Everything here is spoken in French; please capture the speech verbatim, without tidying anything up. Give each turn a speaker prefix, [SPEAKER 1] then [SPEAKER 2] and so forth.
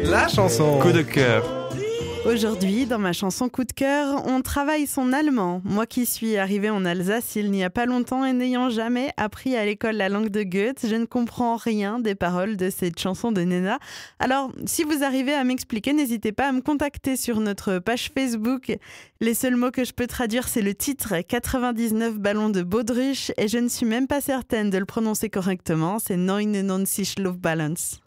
[SPEAKER 1] La chanson
[SPEAKER 2] Coup de cœur.
[SPEAKER 3] Aujourd'hui, dans ma chanson Coup de cœur, on travaille son allemand. Moi qui suis arrivée en Alsace il n'y a pas longtemps et n'ayant jamais appris à l'école la langue de Goethe, je ne comprends rien des paroles de cette chanson de Nena. Alors, si vous arrivez à m'expliquer, n'hésitez pas à me contacter sur notre page Facebook. Les seuls mots que je peux traduire, c'est le titre quatre-vingt-dix-neuf ballons de Baudruche et je ne suis même pas certaine de le prononcer correctement. C'est neunundneunzig Luftballons.